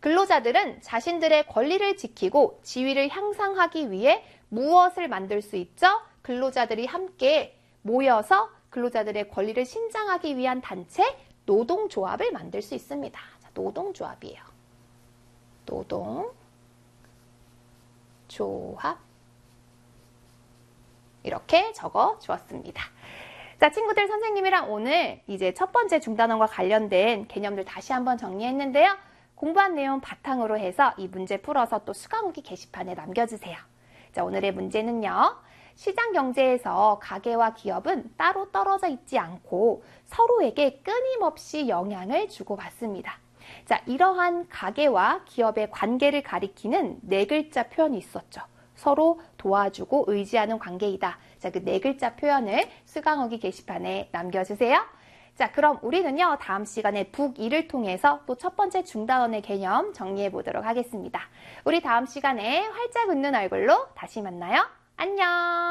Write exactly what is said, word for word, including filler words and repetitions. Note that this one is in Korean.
근로자들은 자신들의 권리를 지키고 지위를 향상하기 위해 무엇을 만들 수 있죠? 근로자들이 함께 모여서 근로자들의 권리를 신장하기 위한 단체, 노동조합을 만들 수 있습니다. 자, 노동조합이에요. 노동조합. 이렇게 적어 주었습니다. 자, 친구들, 선생님이랑 오늘 이제 첫 번째 중단원과 관련된 개념들 다시 한번 정리했는데요. 공부한 내용 바탕으로 해서 이 문제 풀어서 또 수강후기 게시판에 남겨주세요. 자, 오늘의 문제는요. 시장 경제에서 가게와 기업은 따로 떨어져 있지 않고 서로에게 끊임없이 영향을 주고받습니다. 자, 이러한 가게와 기업의 관계를 가리키는 네 글자 표현이 있었죠. 서로 도와주고 의지하는 관계이다. 자, 그 네 글자 표현을 수강후기 게시판에 남겨주세요. 자, 그럼 우리는요, 다음 시간에 북이를 통해서 또 첫 번째 중단원의 개념 정리해 보도록 하겠습니다. 우리 다음 시간에 활짝 웃는 얼굴로 다시 만나요. 안녕!